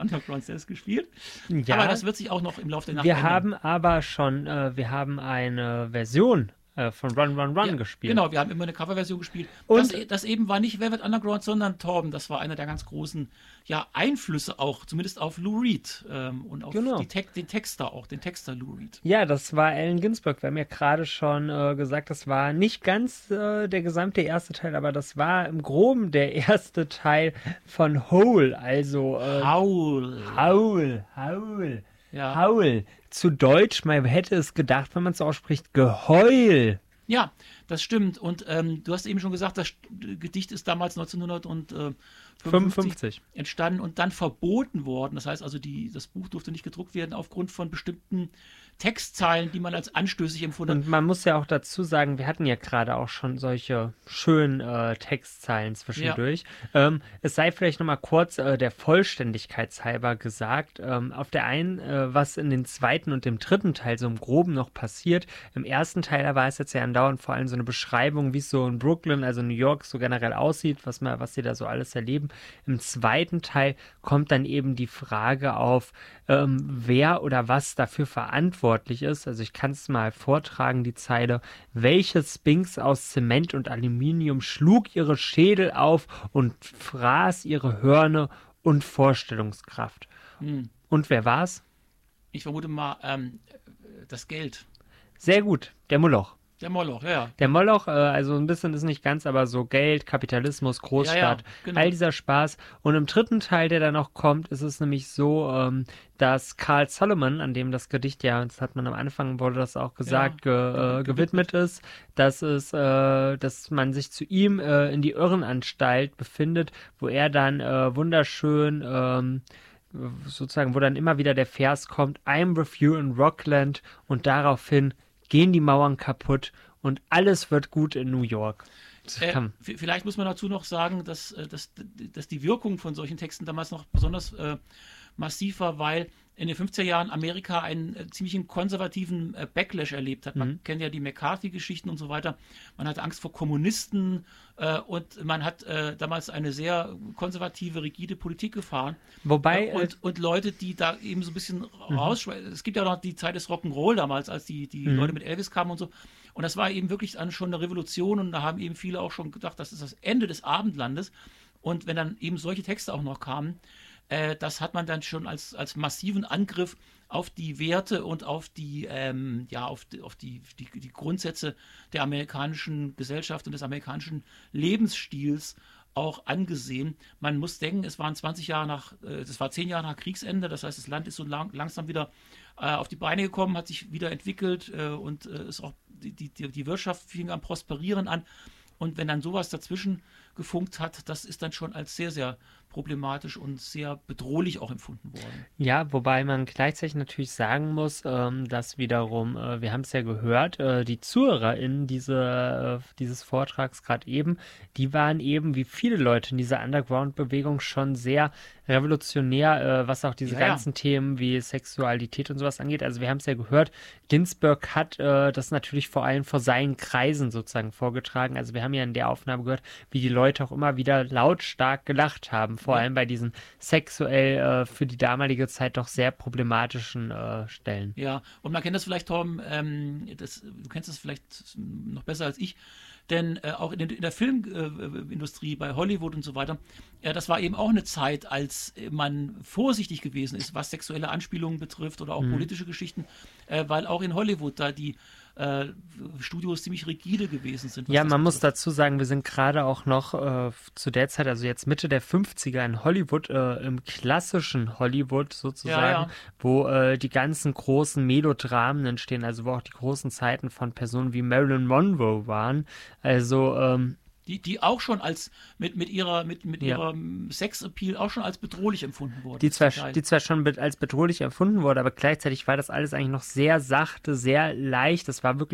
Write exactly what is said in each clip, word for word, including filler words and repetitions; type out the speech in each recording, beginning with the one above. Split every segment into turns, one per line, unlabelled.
Underground selbst gespielt.
Ja,
aber das wird sich auch noch im Laufe der Nacht
wir
ändern.
haben aber schon, äh, wir haben eine Version äh, von Run, Run, Run
Ja,
gespielt.
genau, wir haben immer eine Coverversion gespielt.
Und-
das, das eben war nicht Velvet Underground, sondern Torben. Das war einer der ganz großen ja, Einflüsse auch, zumindest auf Lou Reed ähm, und auf
Genau.
die Te den Texter auch, den Texter Lou Reed.
Ja, das war Allen Ginsberg. Wir haben ja gerade schon äh, gesagt, das war nicht ganz äh, der gesamte erste Teil, aber das war im Groben der erste Teil von Howl. Also äh,
Howl.
Howl, Howl,
Ja.
Howl. Zu Deutsch, man hätte es gedacht, wenn man es so ausspricht, Geheul.
Ja, das stimmt. Und ähm, du hast eben schon gesagt, das Gedicht ist damals neunzehnhundertfünfundfünfzig
fünfundfünfzig.
entstanden und dann verboten worden. Das heißt also, die, das Buch durfte nicht gedruckt werden aufgrund von bestimmten Textzeilen, die man als anstößig empfunden hat.
Und man muss ja auch dazu sagen, wir hatten ja gerade auch schon solche schönen äh, Textzeilen zwischendurch. Ähm, es sei vielleicht nochmal kurz äh, der Vollständigkeit halber gesagt. Ähm, auf der einen, äh, was in den zweiten und dem dritten Teil so im Groben noch passiert. Im ersten Teil, da war es jetzt ja andauernd vor allem so eine Beschreibung, wie es so in Brooklyn, also New York, so generell aussieht, was man, was sie da so alles erleben. Im zweiten Teil kommt dann eben die Frage auf, ähm, wer oder was dafür verantwortlich ist. Also ich kann es mal vortragen, die Zeile. Welche Sphinx aus Zement und Aluminium schlug ihre Schädel auf und fraß ihre Hörner und Vorstellungskraft?
Hm.
Und wer war's?
Ich vermute mal, ähm, das Geld.
Sehr gut, der Moloch.
Der Moloch, ja, ja.
Der Moloch, äh, also ein bisschen ist nicht ganz, aber so Geld, Kapitalismus, Großstadt,
Ja, ja, genau.
all dieser Spaß. Und im dritten Teil, der da noch kommt, ist es nämlich so, ähm, dass Carl Solomon, an dem das Gedicht ja, das hat man am Anfang, wurde das auch gesagt,
Ja,
ge, äh,
ge-
gewidmet ist, dass es, äh, dass man sich zu ihm äh, in die Irrenanstalt befindet, wo er dann äh, wunderschön ähm, sozusagen, wo dann immer wieder der Vers kommt, I'm with you in Rockland, und daraufhin gehen die Mauern kaputt und alles wird gut in New York. Das
Äh,
kann-
v- vielleicht muss man dazu noch sagen, dass, äh, dass, dass die Wirkung von solchen Texten damals noch besonders äh, massiv war, weil in den fünfziger Jahren Amerika einen äh, ziemlichen konservativen äh, Backlash erlebt hat. Man kennt ja die McCarthy-Geschichten und so weiter. Man hatte Angst vor Kommunisten äh, und man hat äh, damals eine sehr konservative, rigide Politik gefahren.
Wobei,
Äh, und, und Leute, die da eben so ein bisschen rausschweifen. Es gibt ja noch die Zeit des Rock'n'Roll damals, als die, die Leute mit Elvis kamen und so. Und das war eben wirklich dann schon eine Revolution und da haben eben viele auch schon gedacht, das ist das Ende des Abendlandes. Und wenn dann eben solche Texte auch noch kamen, äh, das hat man dann schon als, als massiven Angriff auf die Werte und auf die, ähm, ja, auf die, auf die, die, die Grundsätze der amerikanischen Gesellschaft und des amerikanischen Lebensstils auch angesehen. Man muss denken, es waren zwanzig Jahre nach, äh, es war zehn Jahre nach Kriegsende, das heißt, das Land ist so lang, langsam wieder äh, auf die Beine gekommen, hat sich wieder entwickelt äh, und äh, ist auch die, die, die Wirtschaft fing am Prosperieren an. Und wenn dann sowas dazwischen gefunkt hat, das ist dann schon als sehr, sehr problematisch und sehr bedrohlich auch empfunden worden.
Ja, wobei man gleichzeitig natürlich sagen muss, ähm, dass wiederum, äh, wir haben es ja gehört, äh, die ZuhörerInnen diese, äh, dieses Vortrags gerade eben, die waren eben wie viele Leute in dieser Underground-Bewegung schon sehr revolutionär, äh, was auch diese
Ja, ja.
ganzen Themen wie Sexualität und sowas angeht. Also wir haben es ja gehört, Ginsberg hat äh, das natürlich vor allem vor seinen Kreisen sozusagen vorgetragen. Also wir haben ja in der Aufnahme gehört, wie die Leute auch immer wieder lautstark gelacht haben, vor
Ja.
allem bei diesen sexuell äh, für die damalige Zeit doch sehr problematischen äh, Stellen.
Ja, und man kennt das vielleicht, Tom, ähm, das, du kennst das vielleicht noch besser als ich, denn äh, auch in, den, in der Filmindustrie, bei Hollywood und so weiter, äh, das war eben auch eine Zeit, als man vorsichtig gewesen ist, was sexuelle Anspielungen betrifft oder auch politische Geschichten, äh, weil auch in Hollywood da die äh, Studios ziemlich rigide gewesen sind. was
Ja,
das
man muss
betrifft.
dazu sagen, wir sind gerade auch noch äh, zu der Zeit, also jetzt Mitte der fünfziger in Hollywood, äh, im klassischen Hollywood sozusagen,
Ja, ja.
wo äh, die ganzen großen Melodramen entstehen, also wo auch die großen Zeiten von Personen wie Marilyn Monroe waren. Also ähm,
Die, die auch schon als mit, mit ihrer mit, mit
Ja.
ihrem Sexappeal auch schon als bedrohlich empfunden wurden.
die zwar,
zum Teil.
die zwar schon be- als bedrohlich empfunden wurde, aber gleichzeitig war das alles eigentlich noch sehr sachte, sehr leicht. Das war wirklich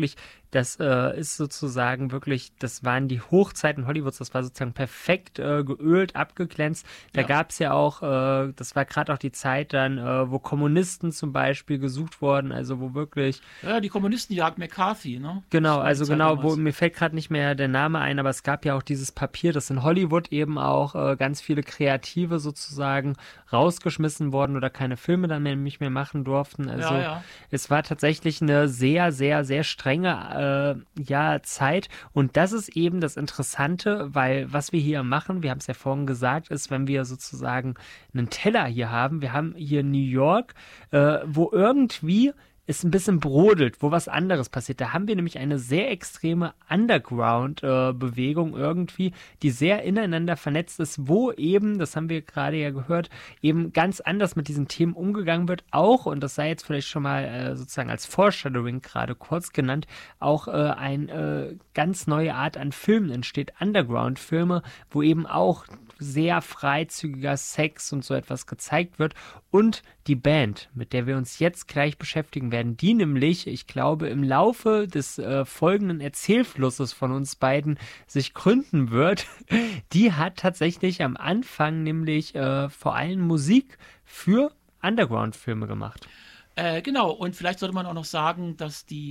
Das äh, ist sozusagen wirklich, das waren die Hochzeiten Hollywoods, das war sozusagen perfekt äh, geölt, abgeglänzt. Da
Ja.
gab es ja auch, äh, das war gerade auch die Zeit dann, äh, wo Kommunisten zum Beispiel gesucht wurden, also wo wirklich...
Ja, die Kommunistenjagd McCarthy, ne?
Genau, also genau, wo
damals.
mir fällt gerade nicht mehr der Name ein, aber es gab ja auch dieses Papier, dass in Hollywood eben auch äh, ganz viele Kreative sozusagen rausgeschmissen wurden oder keine Filme dann mehr, nicht mehr machen durften. Also
Ja, ja.
es war tatsächlich eine sehr, sehr, sehr strenge äh, ja, Zeit. Und das ist eben das Interessante, weil was wir hier machen, wir haben es ja vorhin gesagt, ist, wenn wir sozusagen einen Teller hier haben, wir haben hier New York, äh, wo irgendwie es ein bisschen brodelt, wo was anderes passiert. Da haben wir nämlich eine sehr extreme Underground-Bewegung äh, irgendwie, die sehr ineinander vernetzt ist, wo eben, das haben wir gerade ja gehört, eben ganz anders mit diesen Themen umgegangen wird. Auch, und das sei jetzt vielleicht schon mal äh, sozusagen als Foreshadowing gerade kurz genannt, auch äh, eine äh, ganz neue Art an Filmen entsteht, Underground-Filme, wo eben auch sehr freizügiger Sex und so etwas gezeigt wird. Und die Band, mit der wir uns jetzt gleich beschäftigen werden, die nämlich, ich glaube, im Laufe des äh, folgenden Erzählflusses von uns beiden sich gründen wird, die hat tatsächlich am Anfang nämlich äh, vor allem Musik für Underground-Filme gemacht.
Äh, genau, und vielleicht sollte man auch noch sagen, dass die,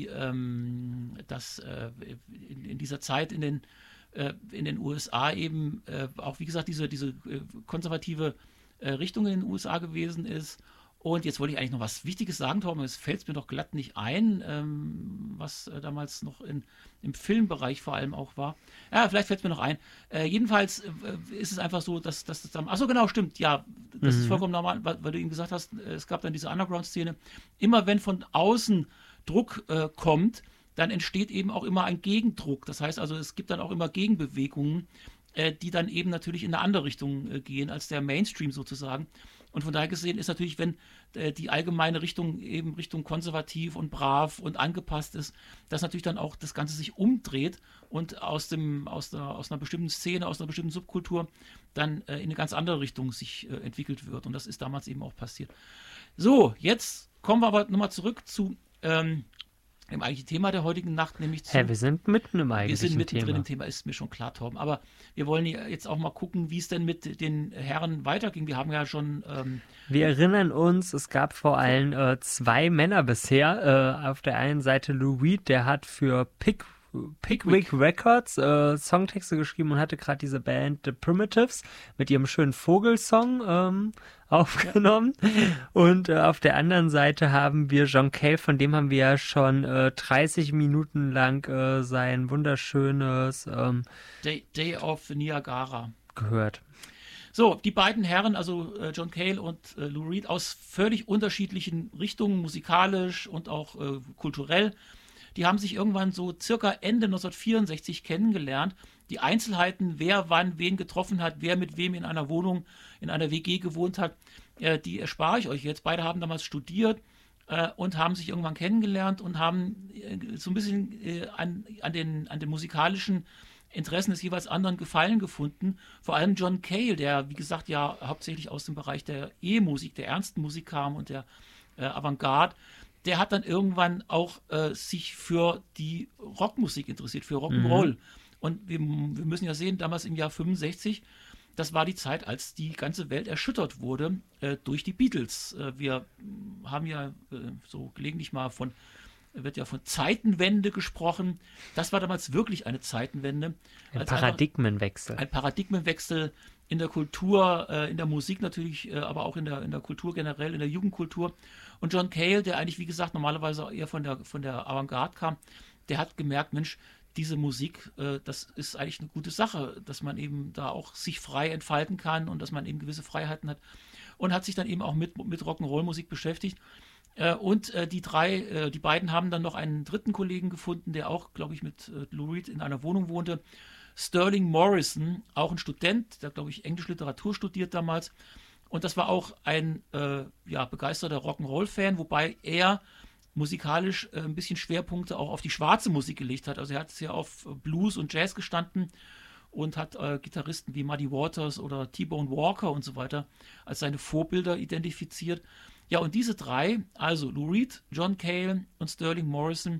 ähm, dass äh, in, in dieser Zeit in den in den U S A eben äh, auch, wie gesagt, diese, diese äh, konservative äh, Richtung in den U S A gewesen ist. Und jetzt wollte ich eigentlich noch was Wichtiges sagen, Torben, es fällt mir doch glatt nicht ein, ähm, was äh, damals noch in, im Filmbereich vor allem auch war. Ja, vielleicht fällt es mir noch ein. Äh, jedenfalls äh, ist es einfach so, dass das dann, achso, genau, stimmt, ja, das mhm. ist vollkommen normal, weil, weil du eben gesagt hast, äh, es gab dann diese Underground-Szene. Immer wenn von außen Druck äh, kommt, dann entsteht eben auch immer ein Gegendruck. Das heißt also, es gibt dann auch immer Gegenbewegungen, äh, die dann eben natürlich in eine andere Richtung äh, gehen als der Mainstream sozusagen. Und von daher gesehen ist natürlich, wenn äh, die allgemeine Richtung eben Richtung konservativ und brav und angepasst ist, dass natürlich dann auch das Ganze sich umdreht und aus, dem, aus, der, aus einer bestimmten Szene, aus einer bestimmten Subkultur dann äh, in eine ganz andere Richtung sich äh, entwickelt wird. Und das ist damals eben auch passiert. So, jetzt kommen wir aber nochmal zurück zu... Ähm, im eigentlichen Thema der heutigen Nacht, nämlich zu...
Hä, wir sind mitten im eigentlichen Thema.
Wir sind mittendrin Thema. im Thema, ist mir schon klar, Torben. Aber wir wollen jetzt auch mal gucken, wie es denn mit den Herren weiterging. Wir haben ja schon... Ähm,
wir erinnern uns, es gab vor allem äh, zwei Männer bisher. Äh, auf der einen Seite Lou Reed, der hat für Pick Pickwick Records äh, Songtexte geschrieben und hatte gerade diese Band The Primitives mit ihrem schönen Vogelsong ähm, aufgenommen. Ja. Und äh, auf der anderen Seite haben wir John Cale, von dem haben wir ja schon äh, dreißig Minuten lang äh, sein wunderschönes ähm,
Day, Day of Niagara
gehört.
So, die beiden Herren, also äh, John Cale und äh, Lou Reed, aus völlig unterschiedlichen Richtungen, musikalisch und auch äh, kulturell. Die haben sich irgendwann so circa Ende neunzehnhundertvierundsechzig kennengelernt. Die Einzelheiten, wer wann wen getroffen hat, wer mit wem in einer Wohnung, in einer W G gewohnt hat, äh, die erspare ich euch jetzt. Beide haben damals studiert äh, und haben sich irgendwann kennengelernt und haben äh, so ein bisschen äh, an, an, den, an den musikalischen Interessen des jeweils anderen Gefallen gefunden. Vor allem John Cale, der, wie gesagt, ja hauptsächlich aus dem Bereich der E-Musik, der ernsten Musik kam und der äh, Avantgarde. Der hat dann irgendwann auch äh, sich für die Rockmusik interessiert, für Rock'n'Roll. Mhm. Und wir, wir müssen ja sehen, damals im Jahr fünfundsechzig, das war die Zeit, als die ganze Welt erschüttert wurde äh, durch die Beatles. Äh, wir haben ja äh, so gelegentlich mal von, wird ja von Zeitenwende gesprochen. Das war damals wirklich eine Zeitenwende.
Ein Paradigmenwechsel.
Ein Paradigmenwechsel in der Kultur, äh, in der Musik natürlich, äh, aber auch in der, in der Kultur generell, in der Jugendkultur. Und John Cale, der eigentlich, wie gesagt, normalerweise eher von der, von der Avantgarde kam, der hat gemerkt, Mensch, diese Musik, äh, das ist eigentlich eine gute Sache, dass man eben da auch sich frei entfalten kann und dass man eben gewisse Freiheiten hat. Und hat sich dann eben auch mit, mit Rock'n'Roll-Musik beschäftigt. Äh, und äh, die drei, äh, die beiden haben dann noch einen dritten Kollegen gefunden, der auch, glaube ich, mit äh, Lou Reed in einer Wohnung wohnte. Sterling Morrison, auch ein Student, der, glaube ich, Englische Literatur studiert damals. Und das war auch ein äh, ja, begeisterter Rock'n'Roll-Fan, wobei er musikalisch äh, ein bisschen Schwerpunkte auch auf die schwarze Musik gelegt hat. Also er hat sehr auf Blues und Jazz gestanden und hat äh, Gitarristen wie Muddy Waters oder T-Bone Walker und so weiter als seine Vorbilder identifiziert. Ja, und diese drei, also Lou Reed, John Cale und Sterling Morrison,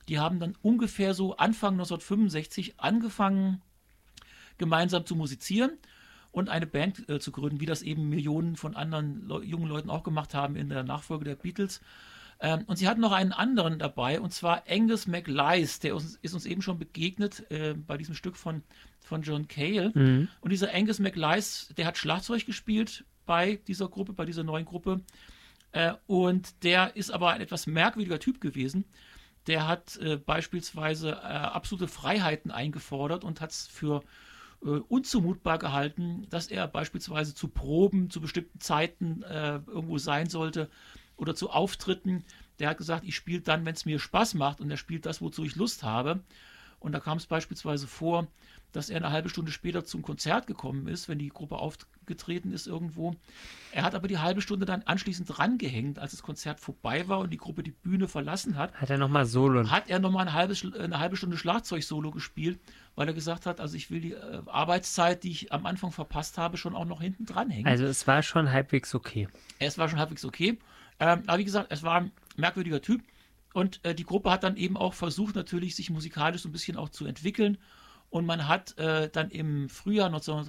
Die haben dann ungefähr so Anfang neunzehnhundertfünfundsechzig angefangen, gemeinsam zu musizieren und eine Band äh, zu gründen, wie das eben Millionen von anderen Le- jungen Leuten auch gemacht haben in der Nachfolge der Beatles. Ähm, und sie hatten noch einen anderen dabei, und zwar Angus MacLise, der uns, ist uns eben schon begegnet äh, bei diesem Stück von, von John Cale.
Mhm.
Und dieser Angus MacLise, der hat Schlagzeug gespielt bei dieser Gruppe, bei dieser neuen Gruppe. Äh, und der ist aber ein etwas merkwürdiger Typ gewesen. Der hat äh, beispielsweise äh, absolute Freiheiten eingefordert und hat es für äh, unzumutbar gehalten, dass er beispielsweise zu Proben zu bestimmten Zeiten äh, irgendwo sein sollte oder zu Auftritten. Der hat gesagt, ich spiele dann, wenn es mir Spaß macht, und er spielt das, wozu ich Lust habe. Und da kam es beispielsweise vor, dass er eine halbe Stunde später zum Konzert gekommen ist, wenn die Gruppe aufgetreten ist irgendwo. Er hat aber die halbe Stunde dann anschließend rangehängt, als das Konzert vorbei war und die Gruppe die Bühne verlassen hat.
Hat er nochmal Solo?
Hat er nochmal eine halbe, eine halbe Stunde Schlagzeug-Solo gespielt, weil er gesagt hat, also ich will die äh, Arbeitszeit, die ich am Anfang verpasst habe, schon auch noch hinten dranhängen.
Also es war schon halbwegs okay.
Es war schon halbwegs okay. Ähm, aber wie gesagt, es war ein merkwürdiger Typ. Und äh, die Gruppe hat dann eben auch versucht, natürlich sich musikalisch so ein bisschen auch zu entwickeln. Und man hat äh, dann im Frühjahr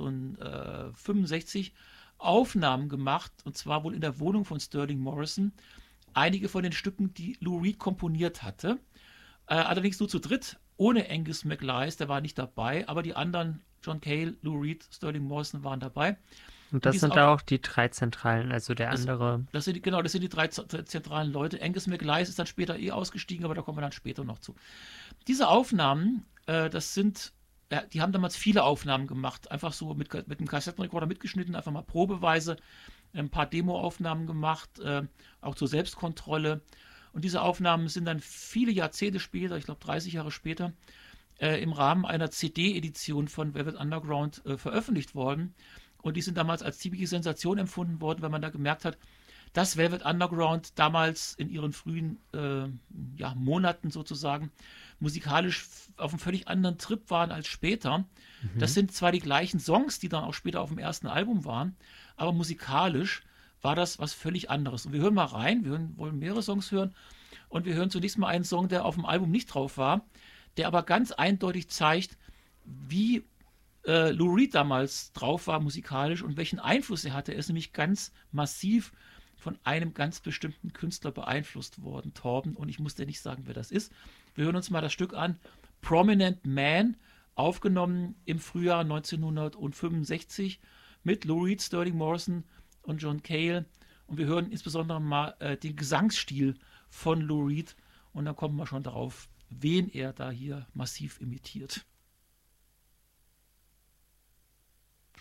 neunzehnhundertfünfundsechzig Aufnahmen gemacht, und zwar wohl in der Wohnung von Sterling Morrison. Einige von den Stücken, die Lou Reed komponiert hatte. Äh, allerdings nur zu dritt, ohne Angus MacLise, der war nicht dabei. Aber die anderen, John Cale, Lou Reed, Sterling Morrison, waren dabei.
Und das
Und
sind
auch,
da auch die drei Zentralen, also der
das,
andere.
Das sind, genau, das sind die drei zentralen Leute. Angus MacLise ist dann später eh ausgestiegen, aber da kommen wir dann später noch zu. Diese Aufnahmen, äh, das sind, ja, die haben damals viele Aufnahmen gemacht, einfach so mit, mit einem Kassettenrekorder mitgeschnitten, einfach mal probeweise, ein paar Demo-Aufnahmen gemacht, äh, auch zur Selbstkontrolle. Und diese Aufnahmen sind dann viele Jahrzehnte später, ich glaube dreißig Jahre später, äh, im Rahmen einer C D-Edition von Velvet Underground äh, veröffentlicht worden. Und die sind damals als ziemliche Sensation empfunden worden, weil man da gemerkt hat, dass Velvet Underground damals in ihren frühen äh, ja, Monaten sozusagen musikalisch auf einem völlig anderen Trip waren als später. Mhm. Das sind zwar die gleichen Songs, die dann auch später auf dem ersten Album waren, aber musikalisch war das was völlig anderes. Und wir hören mal rein, wir hören, wollen mehrere Songs hören, und wir hören zunächst mal einen Song, der auf dem Album nicht drauf war, der aber ganz eindeutig zeigt, wie äh, Lou Reed damals drauf war musikalisch und welchen Einfluss er hatte. Er ist nämlich ganz massiv von einem ganz bestimmten Künstler beeinflusst worden, Torben, und ich muss dir nicht sagen, wer das ist. Wir hören uns mal das Stück an, Prominent Man, aufgenommen im Frühjahr neunzehnhundertfünfundsechzig mit Lou Reed, Sterling Morrison und John Cale, und wir hören insbesondere mal äh, den Gesangsstil von Lou Reed, und dann kommen wir schon darauf, wen er da hier massiv imitiert.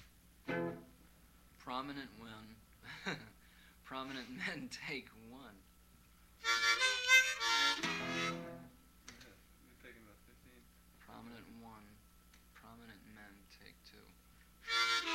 Prominent men, prominent men take one.